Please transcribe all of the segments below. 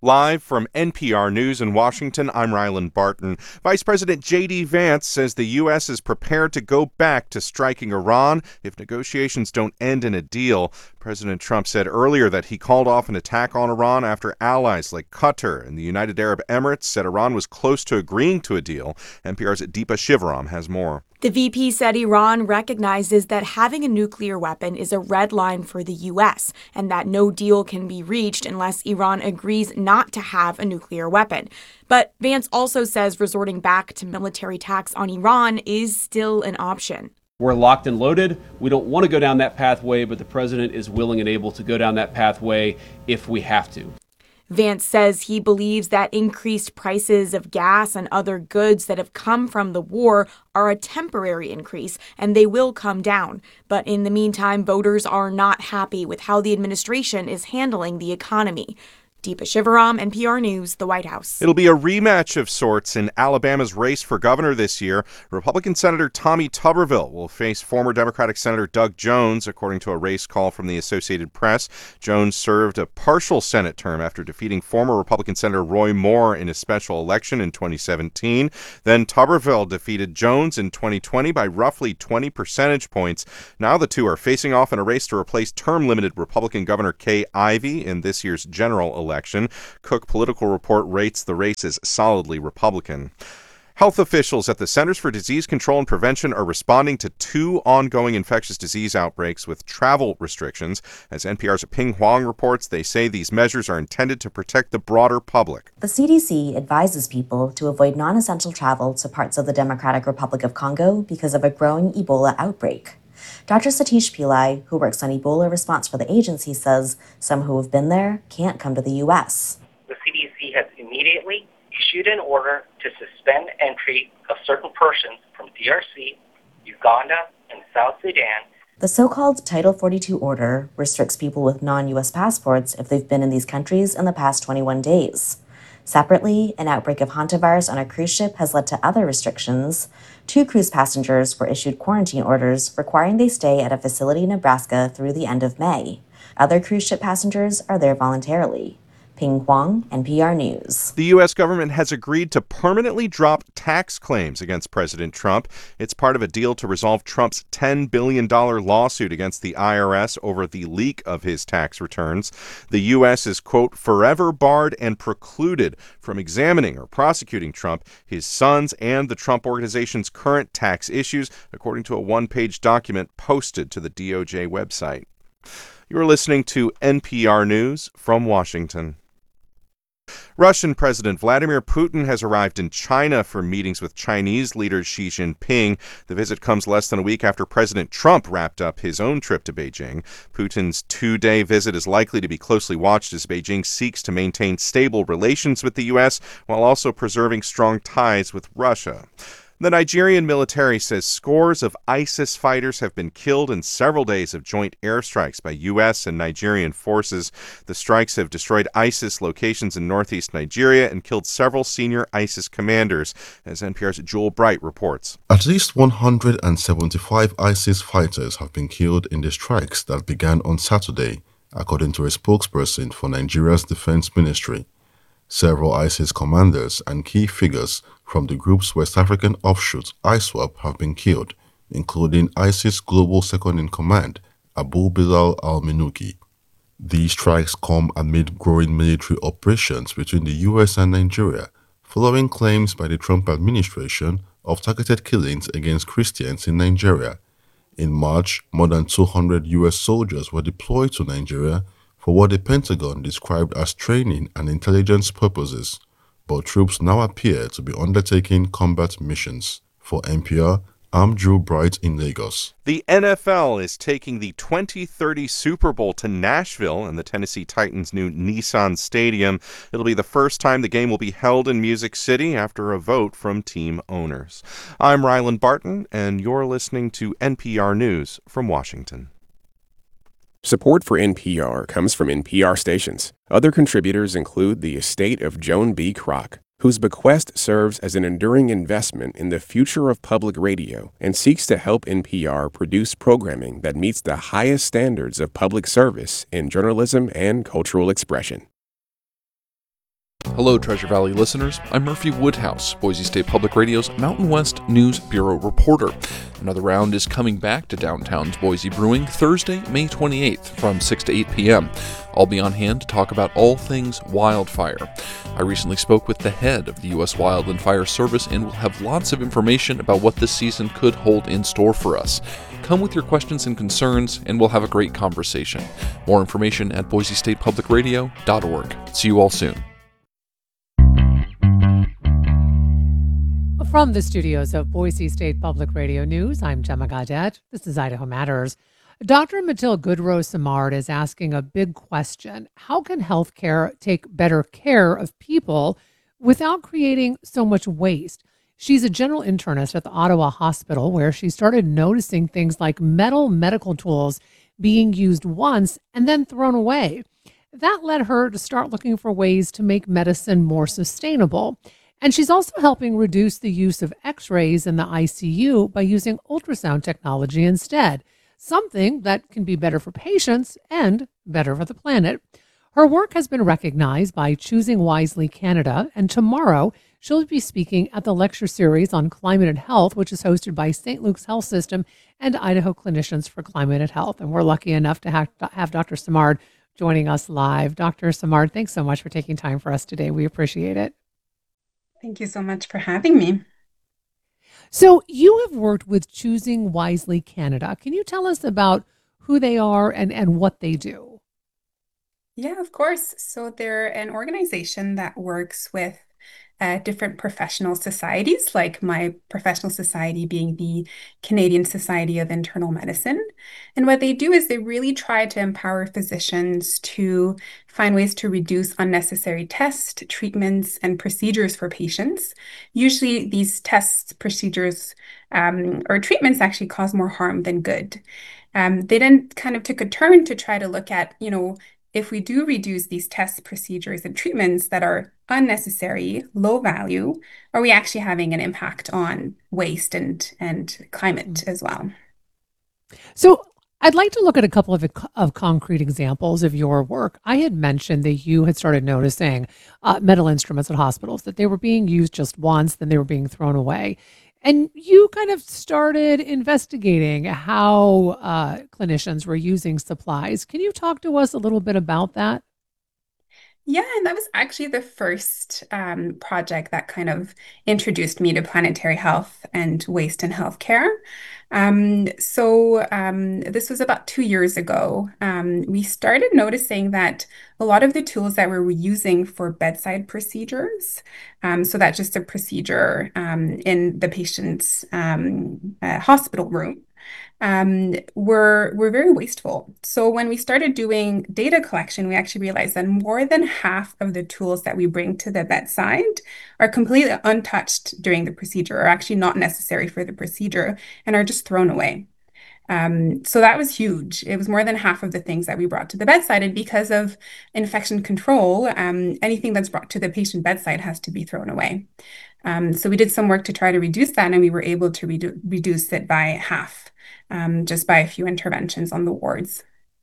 Live from NPR News in Washington, I'm Rylan Barton. Vice President J.D. Vance says the U.S. is prepared to go back to striking Iran if negotiations don't end in a deal. President Trump said earlier that he called off an attack on Iran after allies like Qatar and the United Arab Emirates said Iran was close to agreeing to a deal. NPR's Deepa Shivaram has more. The VP said Iran recognizes that having a nuclear weapon is a red line for the U.S. and that no deal can be reached unless Iran agrees not to have a nuclear weapon. But Vance also says resorting back to military attacks on Iran is still an option. We're locked and loaded. We don't want to go down that pathway, but the president is willing and able to go down that pathway if we have to. Vance says he believes that increased prices of gas and other goods that have come from the war are a temporary increase, and they will come down. But in the meantime, voters are not happy with how the administration is handling the economy. Deepa Shivaram, NPR News, the White House. It'll be a rematch of sorts in Alabama's race for governor this year. Republican Senator Tommy Tuberville will face former Democratic Senator Doug Jones, according to a race call from the Associated Press. Jones served a partial Senate term after defeating former Republican Senator Roy Moore in a special election in 2017. Then Tuberville defeated Jones in 2020 by roughly 20 percentage points. Now the two are facing off in a race to replace term-limited Republican Governor Kay Ivey in this year's general election. Cook Political Report rates the race as solidly Republican. Health officials at the Centers for Disease Control and Prevention are responding to two ongoing infectious disease outbreaks with travel restrictions. As NPR's Ping Huang reports, they say these measures are intended to protect the broader public. The CDC advises people to avoid non-essential travel to parts of the Democratic Republic of Congo because of a growing Ebola outbreak. Dr. Satish Pillai, who works on Ebola response for the agency, says some who have been there can't come to the U.S. The CDC has immediately issued an order to suspend entry of certain persons from DRC, Uganda, and South Sudan. The so-called Title 42 order restricts people with non-U.S. passports if they've been in these countries in the past 21 days. Separately, an outbreak of hantavirus on a cruise ship has led to other restrictions. 2 cruise passengers were issued quarantine orders requiring they stay at a facility in Nebraska through the end of May. Other cruise ship passengers are there voluntarily. Ping Huang, NPR News. The U.S. government has agreed to permanently drop tax claims against President Trump. It's part of a deal to resolve Trump's $10 billion lawsuit against the IRS over the leak of his tax returns. The U.S. is, quote, forever barred and precluded from examining or prosecuting Trump, his sons, and the Trump Organization's current tax issues, according to a one-page document posted to the DOJ website. You're listening to NPR News from Washington. Russian President Vladimir Putin has arrived in China for meetings with Chinese leader Xi Jinping. The visit comes less than a week after President Trump wrapped up his own trip to Beijing. Putin's 2-day visit is likely to be closely watched as Beijing seeks to maintain stable relations with the U.S. while also preserving strong ties with Russia. The Nigerian military says scores of ISIS fighters have been killed in several days of joint airstrikes by U.S. and Nigerian forces. The strikes have destroyed ISIS locations in northeast Nigeria and killed several senior ISIS commanders, as NPR's Joel Bright reports. At least 175 ISIS fighters have been killed in the strikes that began on Saturday, according to a spokesperson for Nigeria's defense ministry. Several ISIS commanders and key figures from the group's West African offshoot, ISWAP, have been killed, including ISIS Global Second-in-Command, Abu Bilal al-Minuki. These strikes come amid growing military operations between the U.S. and Nigeria, following claims by the Trump administration of targeted killings against Christians in Nigeria. In March, more than 200 U.S. soldiers were deployed to Nigeria for what the Pentagon described as training and intelligence purposes, but troops now appear to be undertaking combat missions. For NPR, I'm Drew Bright in Lagos. The NFL is taking the 2030 Super Bowl to Nashville and the Tennessee Titans' new Nissan Stadium. It'll be the first time the game will be held in Music City after a vote from team owners. I'm Rylan Barton, and you're listening to NPR News from Washington. Support for NPR comes from NPR stations. Other contributors include the estate of Joan B. Kroc, whose bequest serves as an enduring investment in the future of public radio and seeks to help NPR produce programming that meets the highest standards of public service in journalism and cultural expression. Hello, Treasure Valley listeners. I'm Murphy Woodhouse, Boise State Public Radio's Mountain West News Bureau reporter. Another round is coming back to downtown's Boise Brewing Thursday, May 28th from 6 to 8 p.m. I'll be on hand to talk about all things wildfire. I recently spoke with the head of the U.S. Wildland Fire Service and will have lots of information about what this season could hold in store for us. Come with your questions and concerns, and we'll have a great conversation. More information at boisestatepublicradio.org. See you all soon. From the studios of Boise State Public Radio News, I'm Gemma Gaudette. This is Idaho Matters. Dr. Mathilde Goodrow-Simard is asking a big question. How can healthcare take better care of people without creating so much waste? She's a general internist at the Ottawa Hospital, where she started noticing things like metal medical tools being used once and then thrown away. That led her to start looking for ways to make medicine more sustainable. And she's also helping reduce the use of x-rays in the ICU by using ultrasound technology instead, something that can be better for patients and better for the planet. Her work has been recognized by Choosing Wisely Canada, and tomorrow she'll be speaking at the lecture series on climate and health, which is hosted by St. Luke's Health System and Idaho Clinicians for Climate and Health. And we're lucky enough to have Dr. Simard joining us live. Dr. Simard, thanks so much for taking time for us today. We appreciate it. Thank you so much for having me. So you have worked with Choosing Wisely Canada. Can you tell us about who they are and what they do? Yeah, of course. So they're an organization that works with different professional societies, like my professional society being the Canadian Society of Internal Medicine. And what they do is they really try to empower physicians to find ways to reduce unnecessary tests, treatments, and procedures for patients. Usually these tests, procedures, or treatments actually cause more harm than good. They then kind of took a turn to try to look at, if we do reduce these tests, procedures, and treatments that are unnecessary, low value, are we actually having an impact on waste and climate as well? So I'd like to look at a couple of concrete examples of your work. I had mentioned that you had started noticing metal instruments at hospitals, that they were being used just once, then they were being thrown away. And you kind of started investigating how clinicians were using supplies. Can you talk to us a little bit about that? Yeah, and that was actually the first project that kind of introduced me to planetary health and waste in healthcare. This was about 2 years ago. We started noticing that a lot of the tools that we were using for bedside procedures, so that's just a procedure in the patient's hospital room, were very wasteful. So when we started doing data collection, we actually realized that more than half of the tools that we bring to the bedside are completely untouched during the procedure, or actually not necessary for the procedure, and are just thrown away. So that was huge. It was more than half of the things that we brought to the bedside. And because of infection control, anything that's brought to the patient bedside has to be thrown away. So we did some work to try to reduce that, and we were able to reduce it by half, just by a few interventions on the wards.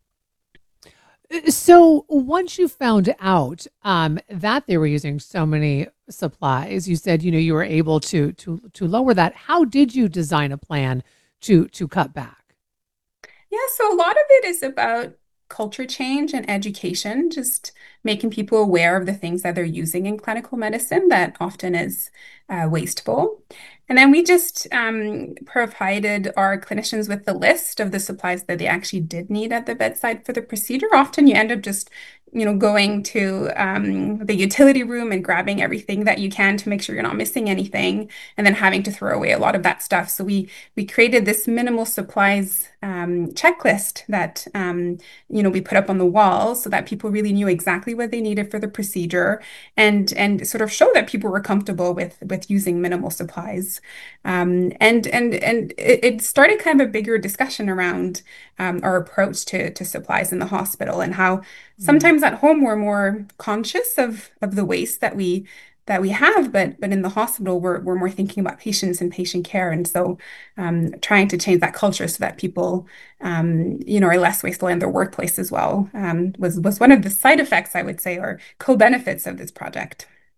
So once you found out that they were using so many supplies, you said you were able to lower that. How did you design a plan to cut back? Yeah, so a lot of it is about culture change and education, just making people aware of the things that they're using in clinical medicine that often is wasteful. And then we just provided our clinicians with the list of the supplies that they actually did need at the bedside for the procedure. Often you end up just going to the utility room and grabbing everything that you can to make sure you're not missing anything, and then having to throw away a lot of that stuff. So we created this minimal supplies checklist that we put up on the wall so that people really knew exactly what they needed for the procedure, and sort of show that people were comfortable with using minimal supplies. And it started kind of a bigger discussion around our approach to supplies in the hospital, and how sometimes at home we're more conscious of the waste that we have, but in the hospital we're more thinking about patients and patient care, and so trying to change that culture so that people are less wasteful in their workplace as well was one of the side effects, I would say, or co-benefits of this project.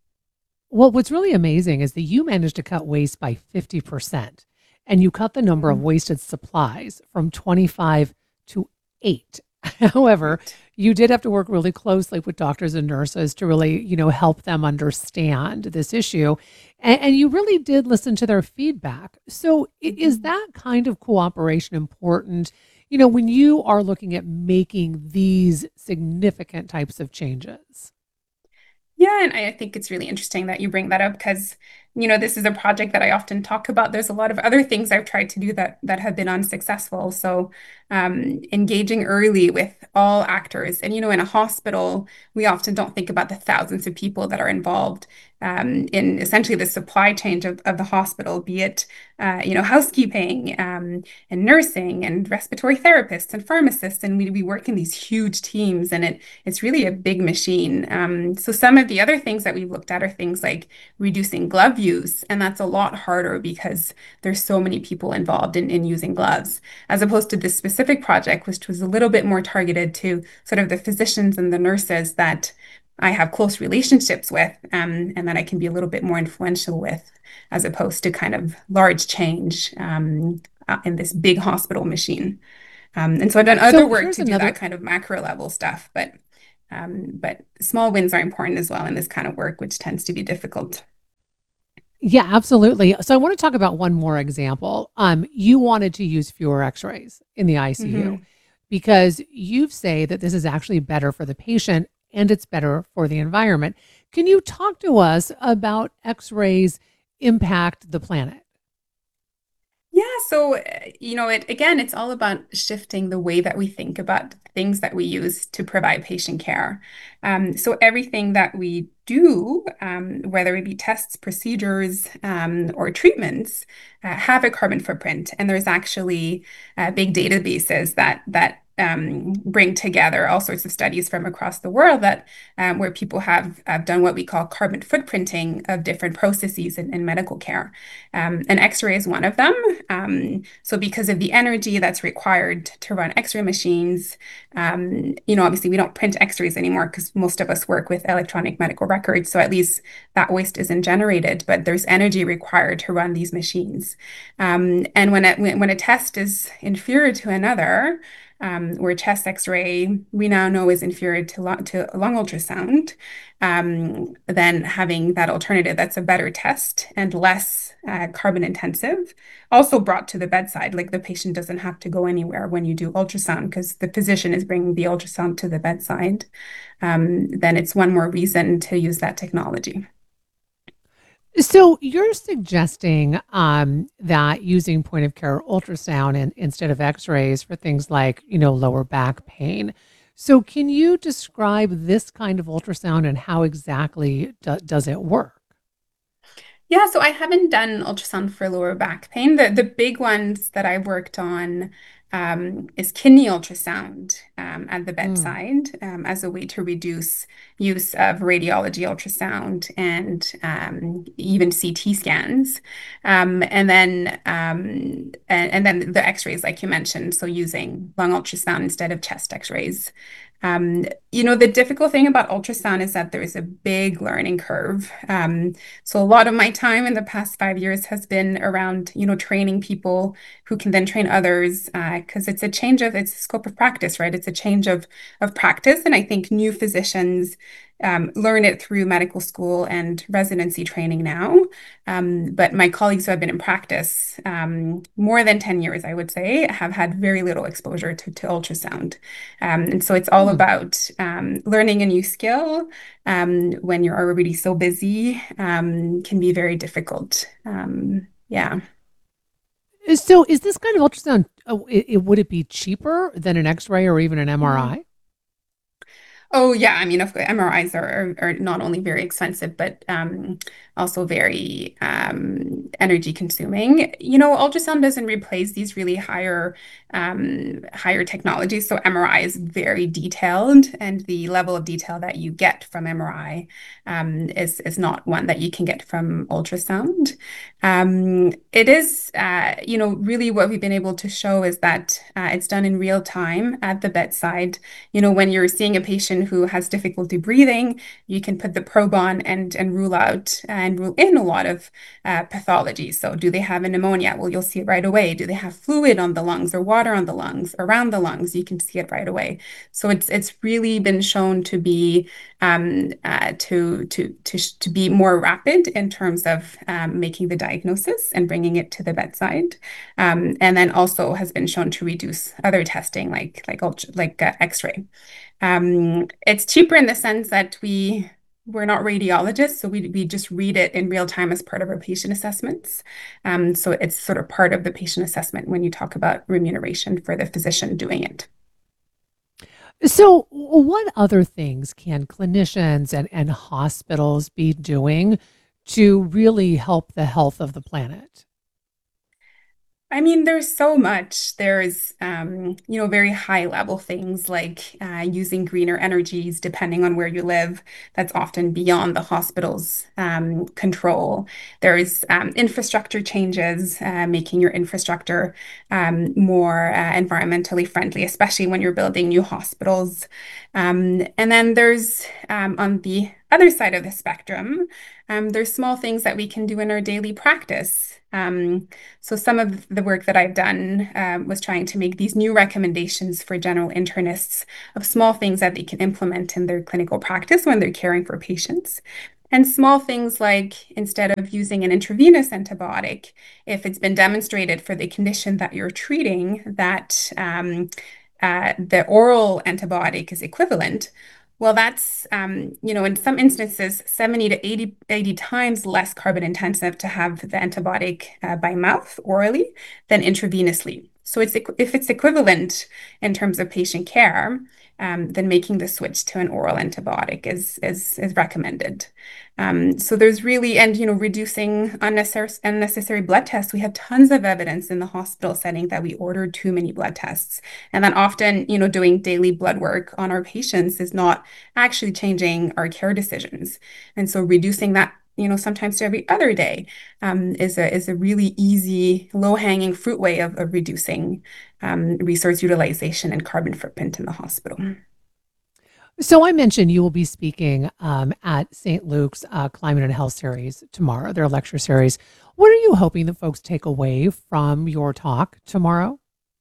Well, what's really amazing is that you managed to cut waste by 50%, and you cut the number of Mhm. wasted supplies from 25 to 8. However, Right. you did have to work really closely with doctors and nurses to really, help them understand this issue. And you really did listen to their feedback. So is Mhm. that kind of cooperation important, when you are looking at making these significant types of changes? Yeah, and I think it's really interesting that you bring that up because, this is a project that I often talk about. There's a lot of other things I've tried to do that have been unsuccessful. So, engaging early with all actors, and in a hospital, we often don't think about the thousands of people that are involved in essentially the supply chain of the hospital, be it housekeeping and nursing and respiratory therapists and pharmacists, and we work in these huge teams, and it's really a big machine. So some of the other things that we've looked at are things like reducing glove use, and that's a lot harder because there's so many people involved in using gloves, as opposed to this specific project, which was a little bit more targeted to sort of the physicians and the nurses that I have close relationships with, and that I can be a little bit more influential with, as opposed to kind of large change in this big hospital machine. And so I've done other So work here's to do that another. kind of macro level stuff, but small wins are important as well in this kind of work, which tends to be difficult. Yeah, absolutely. So I want to talk about one more example. You wanted to use fewer x-rays in the ICU Hmm. because you say that this is actually better for the patient and it's better for the environment. Can you talk to us about x-rays impact the planet? Yeah, so it again, it's all about shifting the way that we think about things that we use to provide patient care. So everything that we do, whether it be tests, procedures, or treatments, have a carbon footprint, and there's actually big databases that bring together all sorts of studies from across the world that where people have done what we call carbon footprinting of different processes in medical care. And X-ray is one of them. So because of the energy that's required to run X-ray machines, obviously we don't print X-rays anymore because most of us work with electronic medical records. So at least that waste isn't generated, but there's energy required to run these machines. And when a test is inferior to another, where chest X-ray we now know is inferior to lung ultrasound, then having that alternative that's a better test and less carbon intensive, also brought to the bedside. Like the patient doesn't have to go anywhere when you do ultrasound because the physician is bringing the ultrasound to the bedside. Then it's one more reason to use that technology. So you're suggesting that using point of care ultrasound instead of x-rays for things like, lower back pain. So can you describe this kind of ultrasound and how exactly does it work? Yeah, so I haven't done ultrasound for lower back pain. The big ones that I worked on is kidney ultrasound at the Mm. bedside as a way to reduce use of radiology ultrasound and even CT scans, and then the X-rays, like you mentioned, so using lung ultrasound instead of chest X-rays. The difficult thing about ultrasound is that there's a big learning curve. So a lot of my time in the past 5 years has been around, training people who can then train others, because it's a scope of practice, right? It's a change of practice. And I think new physicians learn it through medical school and residency training now. But my colleagues who have been in practice more than 10 years, I would say, have had very little exposure to ultrasound. And so it's all Hmm. about learning a new skill when you're already so busy, can be very difficult. Yeah. So is this kind of ultrasound, would it be cheaper than an x-ray or even an Mm. MRI? Oh yeah, I mean, of course, MRIs are not only very expensive, but also very energy consuming. Ultrasound doesn't replace these really higher technologies. So MRI is very detailed, and the level of detail that you get from MRI is not one that you can get from ultrasound. It is, really what we've been able to show is that it's done in real time at the bedside. When you're seeing a patient who has difficulty breathing, you can put the probe on and rule out and rule in a lot of pathologies. So do they have a pneumonia? Well, you'll see it right away. Do they have fluid on the lungs or water on the lungs, around the lungs? You can see it right away. So it's really been shown to be to be more rapid in terms of making the diagnosis and bringing it to the bedside, and then also has been shown to reduce other testing like X-ray. It's cheaper in the sense that we're not radiologists, so we just read it in real time as part of our patient assessments. So it's sort of part of the patient assessment when you talk about remuneration for the physician doing it. So, what other things can clinicians and hospitals be doing to really help the health of the planet? I mean, there's so much. There's, very high level things like using greener energies depending on where you live. That's often beyond the hospital's control. There's infrastructure changes, making your infrastructure more environmentally friendly, especially when you're building new hospitals. And then there's, on the other side of the spectrum, there's small things that we can do in our daily practice. So some of the work that I've done was trying to make these new recommendations for general internists of small things that they can implement in their clinical practice when they're caring for patients. And small things like, instead of using an intravenous antibiotic, if it's been demonstrated for the condition that you're treating that the oral antibiotic is equivalent, well, that's, in some instances, 70 to 80 times less carbon intensive to have the antibiotic by mouth orally than intravenously. So if it's equivalent in terms of patient care, then making the switch to an oral antibiotic is recommended. So there's really, and reducing unnecessary blood tests. We have tons of evidence in the hospital setting that we order too many blood tests, and then often, doing daily blood work on our patients is not actually changing our care decisions. And so reducing that, sometimes to every other day, is a really easy, low-hanging fruit way of reducing resource utilization and carbon footprint in the hospital. So I mentioned you will be speaking at St. Luke's Climate and Health Series tomorrow, their lecture series. What are you hoping that folks take away from your talk tomorrow?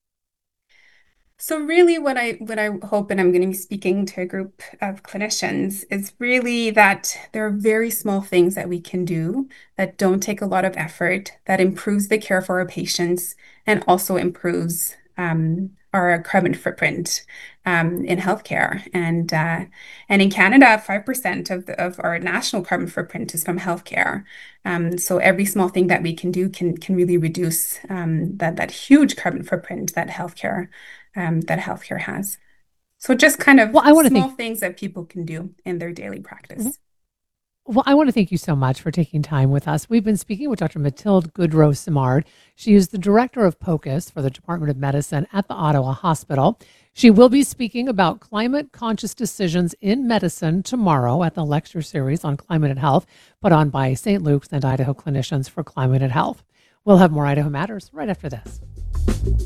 So really what I hope, and I'm going to be speaking to a group of clinicians, is really that there are very small things that we can do that don't take a lot of effort, that improves the care for our patients and also improves our carbon footprint in healthcare. And in Canada, 5% of our national carbon footprint is from healthcare. So every small thing that we can do can really reduce that huge carbon footprint that healthcare has. So just kind of small things that people can do in their daily practice. Well, I want to thank you so much for taking time with us. We've been speaking with Dr. Mathilde Goudreau-Simard. She is the director of POCUS for the Department of Medicine at the Ottawa Hospital. She will be speaking about climate-conscious decisions in medicine tomorrow at the lecture series on climate and health, put on by St. Luke's and Idaho Clinicians for Climate and Health. We'll have more Idaho Matters right after this.